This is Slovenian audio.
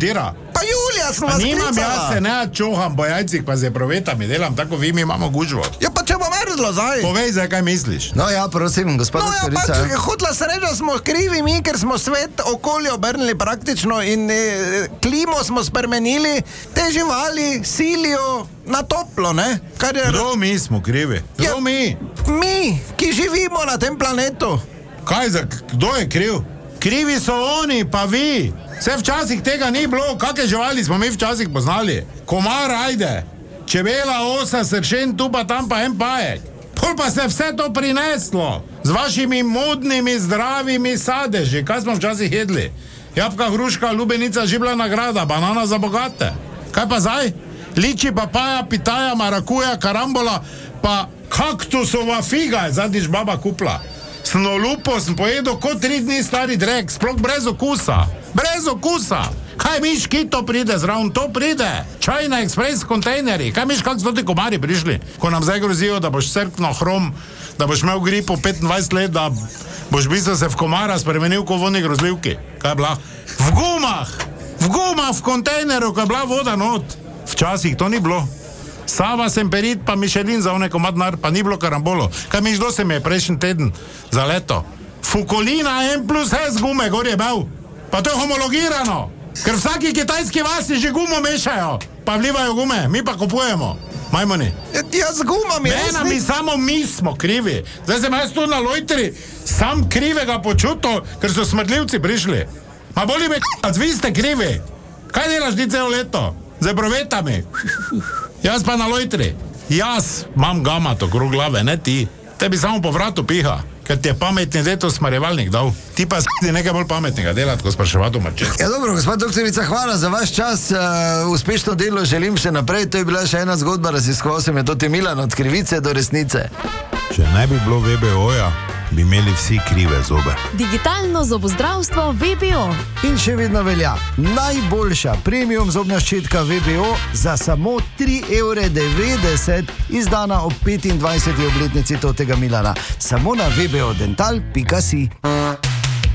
montira? Pa Julija smo vas Nimam klicala. jaz se ne čuham po jajcih, pa z provetami delam, tako vi mi imamo gužvo. Ja, pa če bo mrzlo zdaj. Povej, zdaj kaj misliš? No ja, prosim, gospod doktorica. No ja, pač hotla sreča smo krivi mi, ker smo svet okolje obrnili praktično in klimo smo spremenili, te živali silijo na toplo, ne? Kdo mi smo krivi? Kdo mi? Mi, ki živimo na tem planetu. Kdo je kriv? Krivi so oni, pa vi. Vse včasih tega ni bilo, kakšne živali smo mi včasih poznali. Komar, ajde, čebela, osa, sršen, tu pa tam pa en pajek. Pol pa se vse to prineslo, z vašimi modnimi, zdravimi sadeži, kaj smo včasih jedli. Jabka, hruška, lubenica, žibla nagrada, banana za bogate. Kaj pa zdaj? Liči, papaja, pitaja, marakuja, karambola, pa kaktusova figa je zadnjič baba kupla. Snolupo sem pojedel kot 3 dni stari drek, sploh brez okusa. Brez okusa. Kaj miš, ki to pride zraven? To pride. China Express kontejneri. Kaj miš, kak so ti komari prišli? Ko nam zdaj grozijo, da boš crkno hrom, da boš imel gripo 25 let, da boš v bistvu se v komara spremenil kot vodni grozljivki. Kaj je bila? V gumah v kontejneru, ko je bila voda not. Včasih to ni bilo. Sava, Semperit, pa Mišelin za one komadnar, pa ni bilo karambolo. Kaj miš, do se mi je prejšnji teden za leto? Fukolina M+S gume, gor je bil. Pa to je homologirano. Ker vsaki kitajski vasi že gumo mešajo, pa vlivajo gume, mi pa kupujemo. Majmoni. Jaz gumam, Mena mi samo mi smo krivi. Zdaj sem jaz tu na lojtri, sam krivega počutil, ker so smrdljivci prišli. Ma boli me vi ste krivi. Kaj delaš ti celo leto? Z provetami. Jaz pa na lojtri. Jaz imam gamat okrog glave, ne ti. Tebi samo po vratu piha, ker ti je pametni deto smarevalnik dal. Ti pa si nekaj bolj pametnega delati, ko spraševati v marčet. Ja, dobro, gospod doktorica, hvala za vaš čas. Uspešno delo želim še naprej. To je bila še ena zgodba, raziskoval sem je to Milan od krivice do resnice. Če ne bi bilo VBO-ja, bi imeli vsi krive zobe. Digitalno zobozdravstvo VBO. In še vedno velja. Najboljša premium zobna ščetka VBO za samo 3,90 €, izdana ob 25. obletnici tega Milana. Samo na vbodental.si.